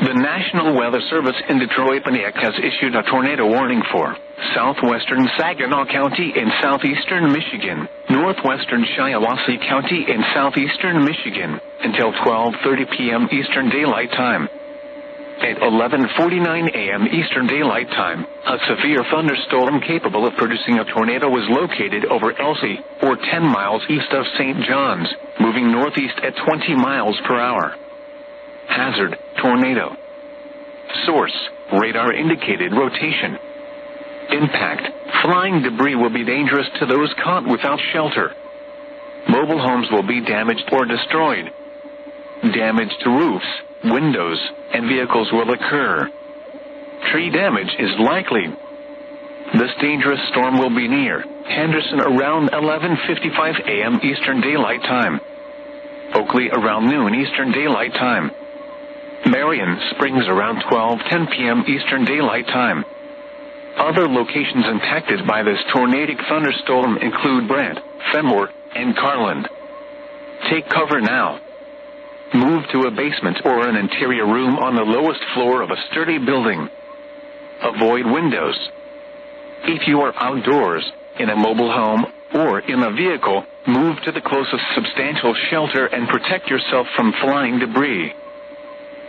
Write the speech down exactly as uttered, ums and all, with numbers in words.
The National Weather Service in Detroit Paniac has issued a tornado warning for southwestern Saginaw County in southeastern Michigan, northwestern Shiawassee County in southeastern Michigan, until twelve thirty p.m. Eastern Daylight Time. At eleven forty-nine a.m. Eastern Daylight Time, a severe thunderstorm capable of producing a tornado was located over Elsie, or ten miles east of Saint John's, moving northeast at twenty miles per hour. Hazard, tornado. Source, radar indicated rotation. Impact, flying debris will be dangerous to those caught without shelter. Mobile homes will be damaged or destroyed. Damage to roofs, windows, and vehicles will occur. Tree damage is likely. This dangerous storm will be near Henderson around eleven fifty-five a.m. Eastern Daylight Time. Oakley around noon Eastern Daylight Time. Marion Springs around twelve ten p.m. Eastern Daylight Time. Other locations impacted by this tornadic thunderstorm include Brant, Fenmore, and Carland. Take cover now. Move to a basement or an interior room on the lowest floor of a sturdy building. Avoid windows. If you are outdoors, in a mobile home, or in a vehicle, move to the closest substantial shelter and protect yourself from flying debris.